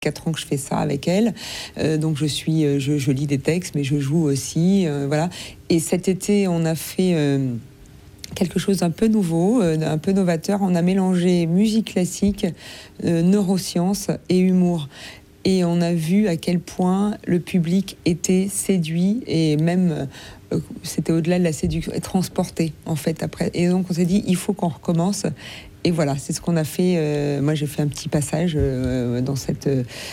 4 ans que je fais ça avec elle. Donc je lis des textes, mais je joue aussi. Voilà. Et cet été, on a fait quelque chose d'un peu nouveau, un peu novateur. On a mélangé musique classique, neurosciences et humour. Et on a vu à quel point le public était séduit et même, c'était au-delà de la séduction, transporté en fait après. Et donc on s'est dit, il faut qu'on recommence. Et voilà, c'est ce qu'on a fait. Moi, j'ai fait un petit passage dans cette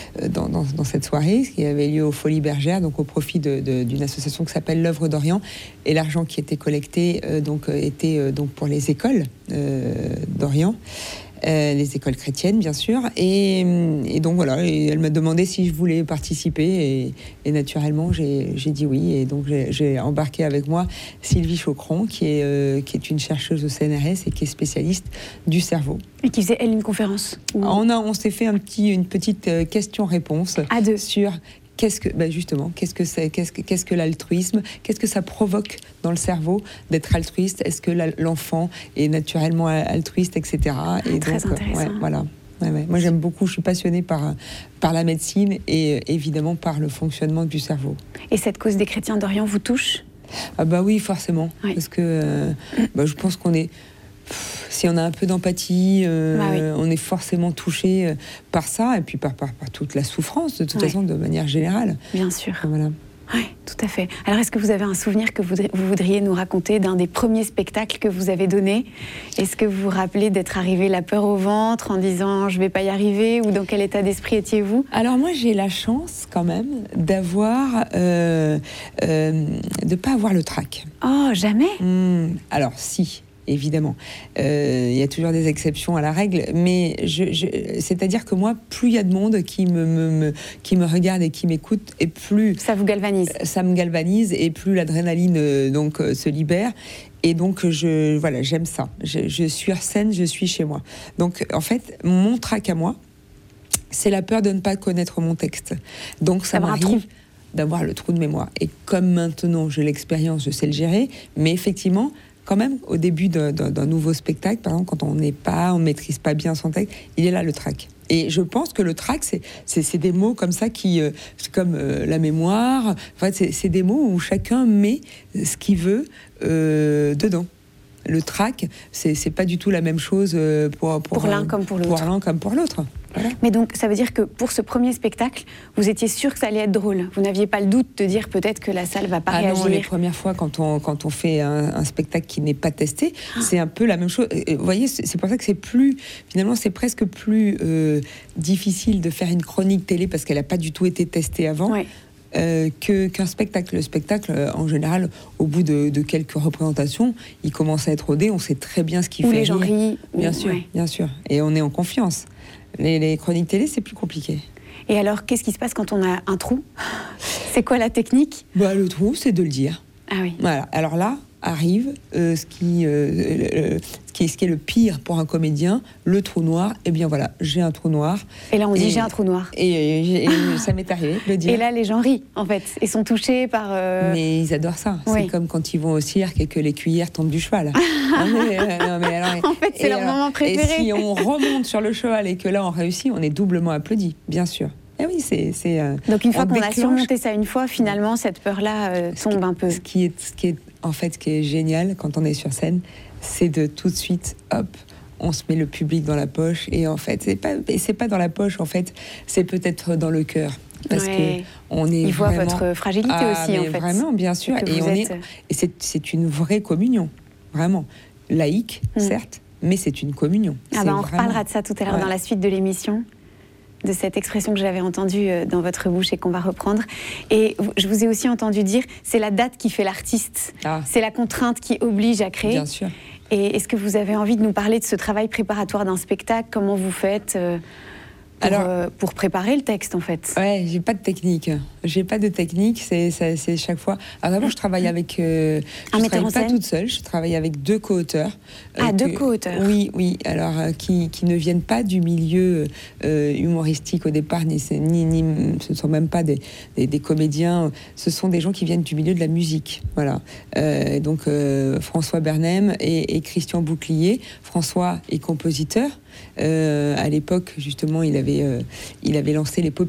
soirée, qui avait lieu aux Folies Bergères, donc au profit d'une association qui s'appelle l'Œuvre d'Orient. Et l'argent qui était collecté était pour les écoles d'Orient. Les écoles chrétiennes, bien sûr. Et donc voilà, et elle m'a demandé si je voulais participer. Et naturellement, j'ai dit oui. Et donc j'ai embarqué avec moi Sylvie Chaucron, qui est une chercheuse au CNRS et qui est spécialiste du cerveau. Et qui faisait, elle, une conférence On s'est fait une petite question-réponse à deux sur... Qu'est-ce que l'altruisme? Qu'est-ce que ça provoque dans le cerveau d'être altruiste? Est-ce que l'enfant est naturellement altruiste, etc. Et très intéressant. Voilà. Ouais. Moi, j'aime beaucoup. Je suis passionnée par la médecine et évidemment par le fonctionnement du cerveau. Et cette cause des chrétiens d'Orient vous touche? Ah bah oui, forcément. Oui. Parce que je pense qu'on est... Si on a un peu d'empathie, on est forcément touché par ça, et puis par toute la souffrance, de toute façon, de manière générale. Bien sûr. Voilà. Oui, tout à fait. Alors, est-ce que vous avez un souvenir que vous voudriez nous raconter d'un des premiers spectacles que vous avez donné? Est-ce que vous vous rappelez d'être arrivé la peur au ventre en disant « je ne vais pas y arriver » ou dans quel état d'esprit étiez-vous? Alors moi, j'ai la chance quand même d'avoir... de ne pas avoir le trac. Oh, jamais? Alors, si... Évidemment, il y a toujours des exceptions à la règle, mais c'est-à-dire que moi, plus il y a de monde qui me regarde et qui m'écoute, et plus ça vous galvanise. Ça me galvanise, et plus l'adrénaline se libère. Et donc j'aime ça. Je suis sur scène, je suis chez moi. Donc en fait, mon trac à moi, c'est la peur de ne pas connaître mon texte. Donc ça m'arrive d'avoir le trou de mémoire. Et comme maintenant j'ai l'expérience, je sais le gérer, mais effectivement. Quand même, au début d'un nouveau spectacle, par exemple, quand on ne maîtrise pas bien son texte, il est là le trac. Et je pense que le trac, c'est des mots comme ça c'est comme la mémoire. En fait, c'est des mots où chacun met ce qu'il veut dedans. Le trac, c'est pas du tout la même chose pour l'un comme pour l'autre. Pour l'un comme pour l'autre. Voilà. Mais donc, ça veut dire que pour ce premier spectacle, vous étiez sûr que ça allait être drôle. Vous n'aviez pas le doute de dire peut-être que la salle va pas réagir. Non, les premières fois, quand on fait un spectacle qui n'est pas testé, c'est un peu la même chose. Vous voyez, c'est pour ça que finalement, c'est presque plus difficile de faire une chronique télé parce qu'elle n'a pas du tout été testée avant. Ouais. Qu'un spectacle. Le spectacle, en général, au bout de quelques représentations, il commence à être rodé, on sait très bien ce qu'il fait. Ou les gens rient. Bien sûr. Et on est en confiance. Les chroniques télé, c'est plus compliqué. Et alors, qu'est-ce qui se passe quand on a un trou? C'est quoi la technique? Le trou, c'est de le dire. Ah oui. Voilà. Alors là, arrive ce qui est le pire pour un comédien, le trou noir. Eh bien voilà, j'ai un trou noir. Et là, on dit j'ai un trou noir. Et ça m'est arrivé de le dire. Et là, les gens rient, en fait. Ils sont touchés par... Mais ils adorent ça. Oui. C'est comme quand ils vont au cirque et que les cuillères tombent du cheval. En fait, c'est leur moment préféré. Et si on remonte sur le cheval et que là, on réussit, on est doublement applaudi, bien sûr. Eh oui, c'est donc une fois qu'on a surmonté ça une fois, finalement, cette peur-là tombe un peu. Ce qui est génial quand on est sur scène, c'est de tout de suite, on se met le public dans la poche. Et en fait, c'est pas dans la poche, en fait, c'est peut-être dans le cœur. Parce que on est il voit votre fragilité aussi, en fait. Vraiment, bien sûr. Et c'est une vraie communion, vraiment. Laïque, certes, mais c'est une communion. On reparlera de ça tout à l'heure dans la suite de l'émission. De cette expression que j'avais entendue dans votre bouche et qu'on va reprendre. Et je vous ai aussi entendu dire, c'est la date qui fait l'artiste. C'est la contrainte qui oblige à créer. Bien sûr. Et est-ce que vous avez envie de nous parler de ce travail préparatoire d'un spectacle? Comment vous faites pour préparer le texte, en fait? Ouais, j'ai pas de technique. C'est chaque fois. Alors d'abord, je travaille avec... je travaille pas toute seule, je travaille avec 2 co-auteurs. Deux co-auteurs. Oui. Alors, qui ne viennent pas du milieu humoristique au départ, ce ne sont même pas des comédiens. Ce sont des gens qui viennent du milieu de la musique. Voilà. Donc, François Bernem et Christian Bouclier. François est compositeur. À l'époque, justement, il avait lancé les